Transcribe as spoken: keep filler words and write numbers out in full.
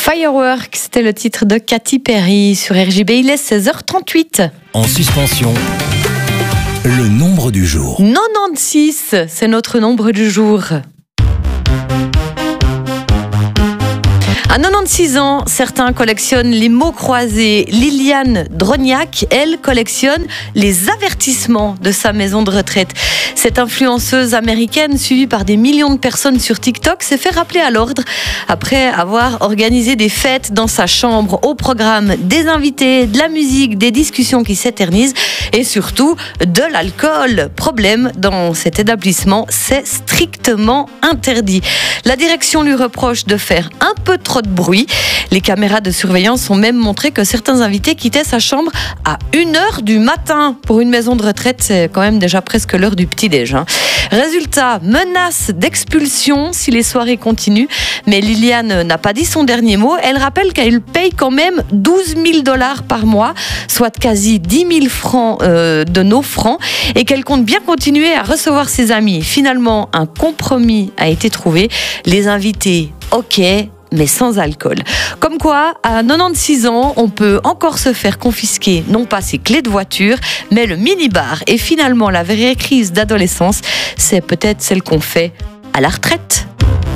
Firework, c'était le titre de Katy Perry sur R J B. Il est seize heures trente-huit. En suspension, le nombre du jour. quatre-vingt-seize, c'est notre nombre du jour. À quatre-vingt-seize ans, certains collectionnent les mots croisés. Liliane Drognac, elle, collectionne les avertissements de sa maison de retraite. Cette influenceuse américaine, suivie par des millions de personnes sur TikTok, s'est fait rappeler à l'ordre après avoir organisé des fêtes dans sa chambre. Au programme, des invités, de la musique, des discussions qui s'éternisent et surtout de l'alcool. Problème, dans cet établissement, c'est strictement interdit. La direction lui reproche de faire un peu trop de bruit. Les caméras de surveillance ont même montré que certains invités quittaient sa chambre à une heure du matin. Pour une maison de retraite, c'est quand même déjà presque l'heure du petit-déj. Hein. Résultat, menace d'expulsion si les soirées continuent. Mais Liliane n'a pas dit son dernier mot. Elle rappelle qu'elle paye quand même douze mille dollars par mois, soit quasi dix mille francs euh, de nos francs, et qu'elle compte bien continuer à recevoir ses amis. Finalement, un compromis a été trouvé. Les invités, ok, mais sans alcool. Comme quoi, à quatre-vingt-seize ans, on peut encore se faire confisquer, non pas ses clés de voiture, mais le minibar. Et finalement, la vraie crise d'adolescence, c'est peut-être celle qu'on fait à la retraite.